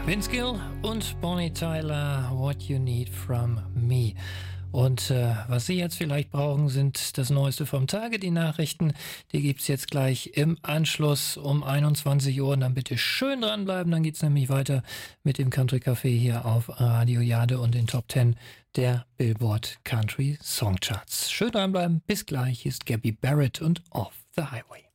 Vince Gill und Bonnie Tyler, What You Need From Me. Und was Sie jetzt vielleicht brauchen, sind das Neueste vom Tage, die Nachrichten. Die gibt's jetzt gleich im Anschluss um 21 Uhr. Und dann bitte schön dranbleiben. Dann geht's nämlich weiter mit dem Country Café hier auf Radio Jade und den Top 10 der Billboard Country Songcharts. Schön dranbleiben. Bis gleich. Hier ist Gabby Barrett und Off the Highway.